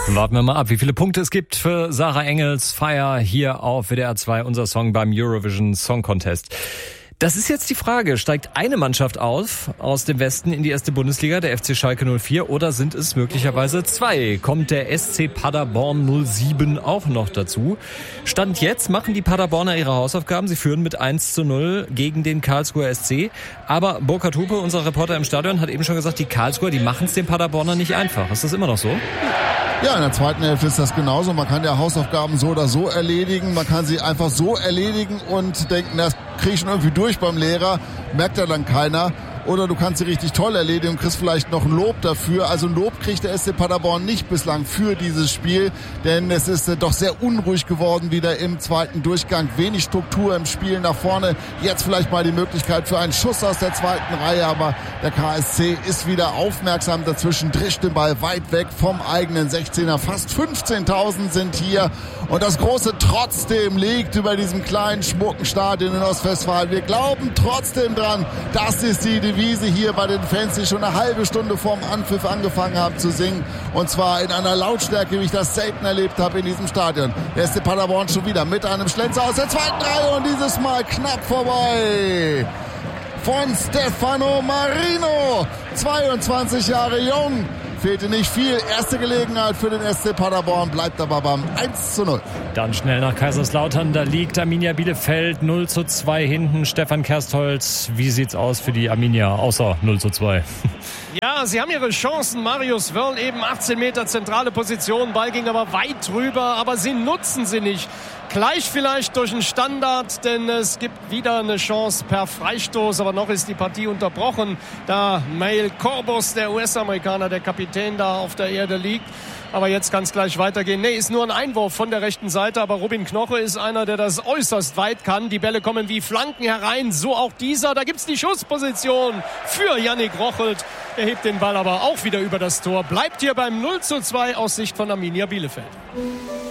Warten wir mal ab, wie viele Punkte es gibt für Sarah Engels Fire hier auf WDR 2, unser Song beim Eurovision Song Contest. Das ist jetzt die Frage, steigt eine Mannschaft aus dem Westen in die erste Bundesliga, der FC Schalke 04, oder sind es möglicherweise zwei? Kommt der SC Paderborn 07 auch noch dazu? Stand jetzt machen die Paderborner ihre Hausaufgaben, sie führen mit 1:0 gegen den Karlsruher SC, aber Burkhard Hupe, unser Reporter im Stadion, hat eben schon gesagt, die Karlsruher, die machen es den Paderborner nicht einfach. Ist das immer noch so? Ja, in der zweiten Hälfte ist das genauso. Man kann ja Hausaufgaben so oder so erledigen. Man kann sie einfach so erledigen und denken, das kriege ich schon irgendwie durch beim Lehrer. Merkt ja dann keiner. Oder du kannst sie richtig toll erledigen und kriegst vielleicht noch ein Lob dafür. Also ein Lob kriegt der SC Paderborn nicht bislang für dieses Spiel, denn es ist doch sehr unruhig geworden wieder im zweiten Durchgang. Wenig Struktur im Spiel nach vorne. Jetzt vielleicht mal die Möglichkeit für einen Schuss aus der zweiten Reihe, aber der KSC ist wieder aufmerksam. Dazwischen drischt den Ball weit weg vom eigenen 16er. Fast 15.000 sind hier und das große Trotzdem liegt über diesem kleinen Schmuckenstadion in Ostwestfalen. Wir glauben trotzdem dran, das ist die Devise hier bei den Fans, die schon eine halbe Stunde vorm Anpfiff angefangen haben zu singen. Und zwar in einer Lautstärke, wie ich das selten erlebt habe in diesem Stadion. Der SC Paderborn schon wieder mit einem Schlenzer aus der zweiten Reihe und dieses Mal knapp vorbei von Stefano Marino. 22 Jahre jung. Fehlte nicht viel. Erste Gelegenheit für den SC Paderborn, bleibt aber beim 1:0. Dann schnell nach Kaiserslautern, da liegt Arminia Bielefeld 0:2 hinten. Stefan Kerstholz, wie sieht's aus für die Arminia, außer 0:2? Ja, sie haben ihre Chancen. Marius Wörl eben 18 Meter zentrale Position, Ball ging aber weit drüber, aber sie nutzen sie nicht. Gleich vielleicht durch einen Standard, denn es gibt wieder eine Chance per Freistoß, aber noch ist die Partie unterbrochen, da Mael Corbus, der US-Amerikaner, der Kapitän, da auf der Erde liegt. Aber jetzt kann es gleich weitergehen. Nee, ist nur ein Einwurf von der rechten Seite, aber Robin Knoche ist einer, der das äußerst weit kann. Die Bälle kommen wie Flanken herein, so auch dieser. Da gibt's die Schussposition für Yannick Rochelt. Er hebt den Ball aber auch wieder über das Tor. Bleibt hier beim 0:2 aus Sicht von Arminia Bielefeld.